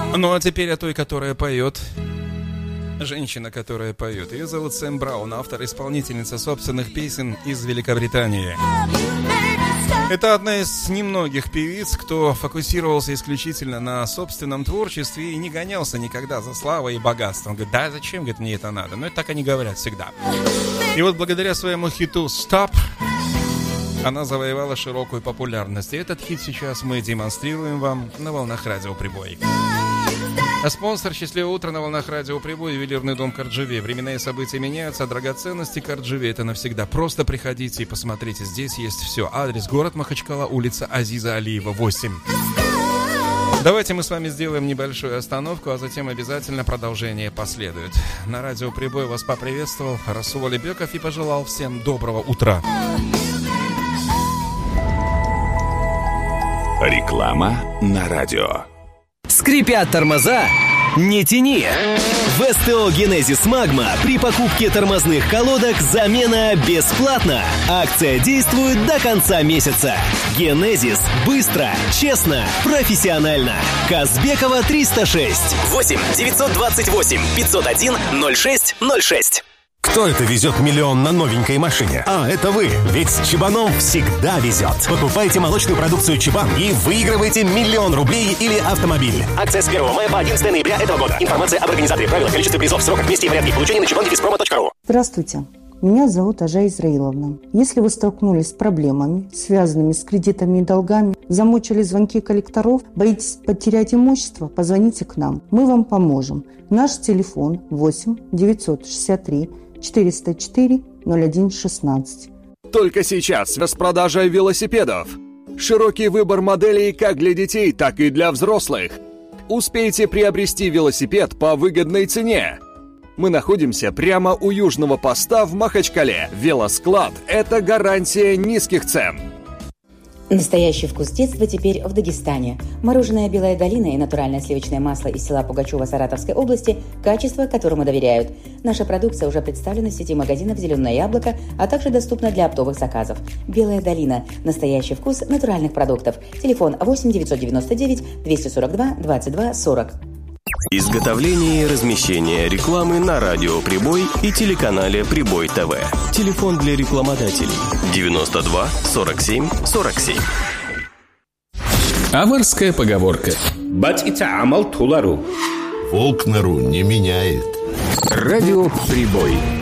Ну а теперь о той, которая поет. Женщина, которая поет. Ее зовут Сэм Браун, автор-исполнительница собственных песен из Великобритании. Это одна из немногих певиц, кто фокусировался исключительно на собственном творчестве и не гонялся никогда за славой и богатством. Говорит, да зачем, говорит, мне это надо? Но это так они говорят всегда. И вот благодаря своему хиту «Stop» она завоевала широкую популярность. И этот хит сейчас мы демонстрируем вам на волнах Радио Прибой. А спонсор «Счастливое утро» на волнах Радио Прибой — ювелирный дом Карджеве. Временные события меняются, а драгоценности Карджеве — это навсегда. Просто приходите и посмотрите, здесь есть все. Адрес: город Махачкала, улица Азиза Алиева, 8. Давайте мы с вами сделаем небольшую остановку, а затем обязательно продолжение последует. На Радио Прибой вас поприветствовал Расул Алибеков и пожелал всем доброго утра. Реклама на радио. Скрипят тормоза? Не тяни! В СТО «Генезис Магма» при покупке тормозных колодок замена бесплатна. Акция действует до конца месяца. «Генезис» — быстро, честно, профессионально. Казбекова, 306. 8 928 501 06 06. Кто это везет миллион на новенькой машине? А, это вы! Ведь с Чебаном всегда везет. Покупайте молочную продукцию Чебан и выигрывайте 1 000 000 рублей или автомобиль. Акция с 1 мая по 11 ноября этого года. Информация об организаторе, правила, количестве призов, сроках, месте и порядке получения на чебандефиспромо.ру. Здравствуйте. Меня зовут Ажа Израиловна. Если вы столкнулись с проблемами, связанными с кредитами и долгами, замучили звонки коллекторов, боитесь потерять имущество, позвоните к нам. Мы вам поможем. Наш телефон 8 963 404 01 16. Только сейчас распродажа велосипедов. Широкий выбор моделей как для детей, так и для взрослых. Успейте приобрести велосипед по выгодной цене. Мы находимся прямо у южного поста в Махачкале. Велосклад – это гарантия низких цен. Настоящий вкус детства теперь в Дагестане. Мороженое «Белая долина» и натуральное сливочное масло из села Пугачева Саратовской области – качество, которому доверяют. Наша продукция уже представлена в сети магазинов «Зеленое яблоко», а также доступна для оптовых заказов. «Белая долина» – настоящий вкус натуральных продуктов. Телефон 8 999 242 22 40. Изготовление и размещение рекламы на радио Прибой и телеканале Прибой ТВ. Телефон для рекламодателей 92 47 47. Аварская поговорка. Волк нору не меняет. Радио Прибой.